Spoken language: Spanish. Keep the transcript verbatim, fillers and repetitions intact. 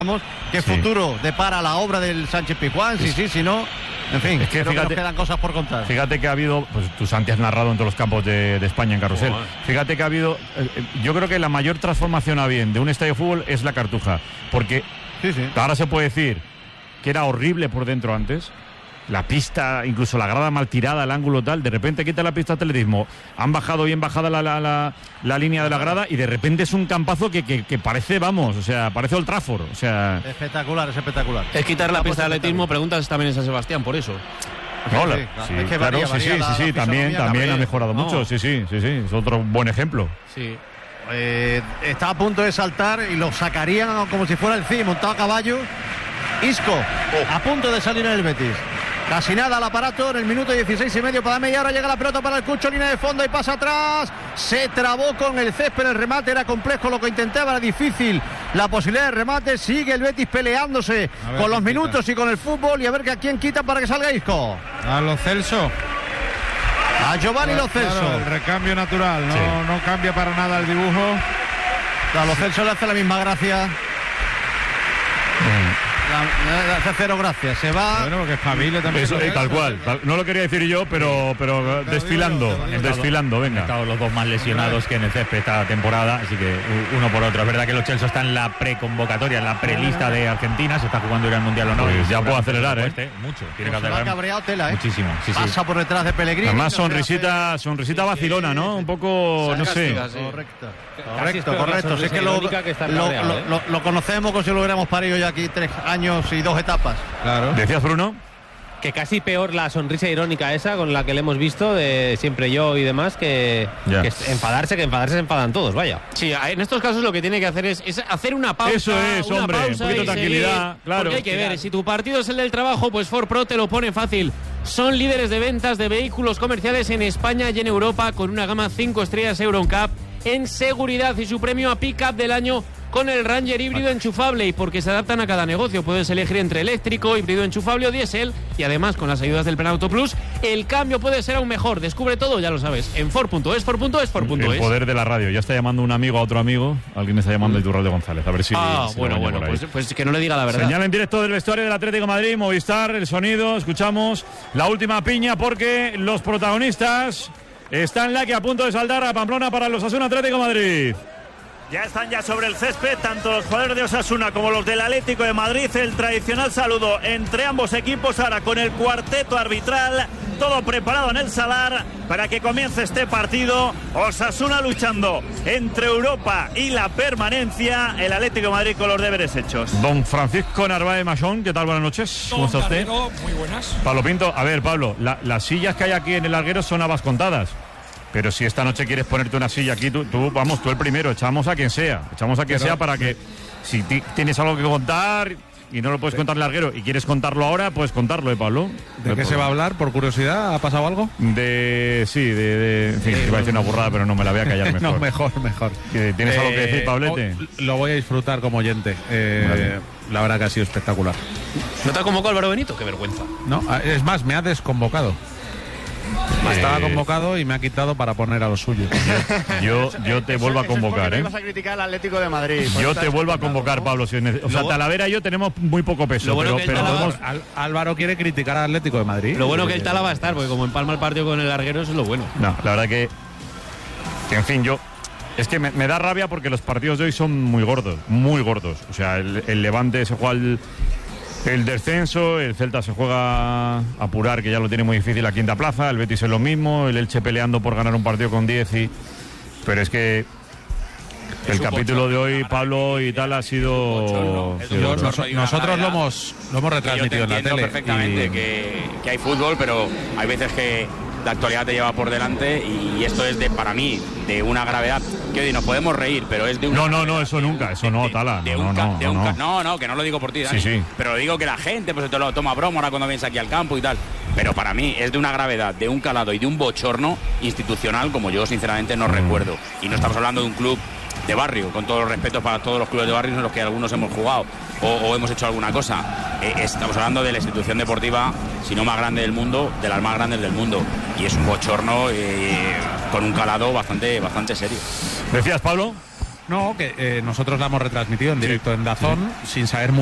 ¿Qué Sí. futuro depara la obra del Sánchez Pizjuán? Sí, sí, si no, en fin, Es que creo fíjate- que nos quedan cosas por contar. Fíjate que ha habido, pues tú Santi has narrado en todos los campos de, de España en carrusel. Joder. Fíjate que ha habido, eh, eh, yo creo que la mayor transformación a bien de un estadio de fútbol es la Cartuja, porque Sí, sí. ahora se puede decir que era horrible por dentro antes. La pista, incluso la grada mal tirada, el ángulo tal, de repente quita la pista de atletismo, han bajado bien bajada la, la, la, la línea de la grada y de repente es un campazo que, que, que parece, vamos, o sea, parece Old Trafford, o sea... Espectacular, es espectacular. Es quitar la Ah, pues pista de atletismo, espectacular. preguntas también en San Sebastián, por eso. No, la- Sí, sí, es que claro, varía, sí, varía sí, la- sí, sí, la también, fisonomía, también ha cambia. mejorado No. mucho, sí, sí, sí, sí, es otro buen ejemplo. Sí. Eh, está a punto de saltar y lo sacarían como si fuera el C I, montado a caballo. Isco, a punto de salir en el Betis. Casi nada al aparato en el minuto dieciséis y medio para media hora. Llega la pelota para el Cucho, línea de fondo y pasa atrás. Se trabó con el césped, el remate era complejo, lo que intentaba era difícil. La posibilidad de remate, sigue el Betis peleándose A ver con los quién quita. minutos y con el fútbol y a ver que a quién quitan para que salga Isco. A Lo Celso. A Giovanni Lo Celso. Claro, el recambio natural, no, Sí. no cambia para nada el dibujo. A Lo Celso le hace la misma gracia. La- le hace cero gracias. Se va. Bueno, porque espabile también. Eso, Lo eh, Celso. tal cual, tal- no lo quería decir yo, pero, pero desfilando, digo yo, te lo digo. desfilando, Han venga. estado los dos más lesionados que en el césped esta temporada, así que u- uno por otro. Es verdad que los Chelsea están en la preconvocatoria, en la prelista de Argentina, se está jugando ir al Mundial o no. Pues y ya seguramente puede acelerar, se ¿eh? cueste Mucho, tiene Se que va acelerar cabreado tela, ¿eh? muchísimo. Sí, sí. Pasa por detrás de Pellegrini. Además, no se sonrisita, sonrisita vacilona, ¿no? Un poco, no sé. Castiga, sí. hace- Correcto, Casi es correcto, peor la correcto. Si es que sonrisa lo, irónica que estar lo, cabreado, lo- ¿eh? lo- lo conocemos como si lo hubiéramos parido ya aquí tres años y dos etapas. Claro. ¿Decías, Bruno? Que casi peor la sonrisa irónica esa con la que le hemos visto de siempre yo y demás, que, Ya. que es enfadarse, que enfadarse se enfadan todos, vaya. Sí, en estos casos lo que tiene que hacer es, es hacer una pausa. Eso es, una hombre, pausa un poquito y de tranquilidad, seguir, claro. Porque hay que ver, si tu partido es el del trabajo, pues Ford Pro te lo pone fácil. Son líderes de ventas de vehículos comerciales en España y en Europa con una gama cinco estrellas Euro N C A P en seguridad y su premio a Pickup del año con el Ranger híbrido enchufable y porque se adaptan a cada negocio. Puedes elegir entre eléctrico, híbrido enchufable o diésel y además con las ayudas del Plan Auto Plus el cambio puede ser aún mejor. Descubre todo, ya lo sabes, en Ford punto es, Ford punto es, Ford punto El es. poder de la radio. Ya está llamando un amigo a otro amigo. Alguien está llamando a Iturralde González. A ver si. Ah, si lo bueno, baña bueno, por ahí. pues, pues que no le diga la verdad. Señal en directo del vestuario del Atlético de Madrid, Movistar, el sonido, escuchamos la última piña porque los protagonistas están la que a punto de saltar a Pamplona para los Osasuna Atlético de Madrid. Ya están ya sobre el césped, tanto los jugadores de Osasuna como los del Atlético de Madrid. El tradicional saludo entre ambos equipos, ahora con el cuarteto arbitral, todo preparado en el Sadar para que comience este partido. Osasuna luchando entre Europa y la permanencia, el Atlético de Madrid con los deberes hechos. Don Francisco Narváez Machón, ¿qué tal? Buenas noches. ¿Cómo está usted? Muy buenas. Pablo Pinto, a ver, Pablo, la- las sillas que hay aquí en el larguero son habas contadas. Pero si esta noche quieres ponerte una silla aquí, tú, tú, vamos, tú el primero, echamos a quien sea. Echamos a quien Pero- sea para que, si ti- tienes algo que contar y no lo puedes contar en el larguero y quieres contarlo ahora, puedes contarlo, ¿eh, Pablo? ¿De qué se va a hablar? Por curiosidad, ¿ha pasado algo? De. Sí, de. de en fin, iba a decir una burrada, pero no me la voy a callar mejor. No, mejor, mejor. ¿Que ¿Tienes algo que decir, Eh, Pablete? o- Lo voy a disfrutar como oyente. Eh, Vale. La verdad que ha sido espectacular. ¿No te ha convocado Álvaro Benito? Qué vergüenza. No, es más, me ha desconvocado. Eh, Estaba convocado y me ha quitado para poner a los suyos. Yo, yo te vuelvo a convocar, ¿eh? Ibas a criticar al Atlético de Madrid. Yo te vuelvo a convocar, Pablo. Si es nece- o sea, Lo- Talavera y yo tenemos muy poco peso, Lo bueno pero, que el pero Talavera- podemos- Al- Álvaro quiere criticar al Atlético de Madrid. Lo bueno que el Tala va a estar, porque como empalma el partido con el larguero, eso es lo bueno. No, la verdad que, que en fin, yo... Es que me, me da rabia porque los partidos de hoy son muy gordos, muy gordos. O sea, el, el Levante se juega el, el descenso, el Celta se juega a apurar, que ya lo tiene muy difícil la quinta plaza, el Betis es lo mismo, el Elche peleando por ganar un partido con diez y... Pero es que el capítulo de hoy, Pablo y tal, ha sido... Es sí, un Yo- bochorno. nos- y una nosotros lo gravedad. hemos, lo hemos Que yo te retransmitido en la entiendo tele. perfectamente y- que, que hay fútbol, pero hay veces que la actualidad te lleva por delante y esto es de, para mí, de una gravedad. Que hoy nos podemos reír, pero es de una No, no, no, gravedad, eso de nunca, un- eso no, de- Tala, de no, un ca- no, de no, un ca- no. no, no, que no lo digo por ti, Dani, Sí, sí. pero digo que la gente pues te lo toma broma ahora cuando vienes aquí al campo y tal. Pero para mí es de una gravedad, de un calado y de un bochorno institucional como yo sinceramente no recuerdo. Y no estamos hablando de un club de barrio, con todos los respetos para todos los clubes de barrio en los que algunos hemos jugado o, o hemos hecho alguna cosa. Eh, estamos hablando de la institución deportiva, si no más grande del mundo, de las más grandes del mundo. Y es un bochorno eh, con un calado bastante, bastante serio. ¿Decías, Pablo? No, que eh, nosotros la hemos retransmitido en directo en Dazón, sin saber muy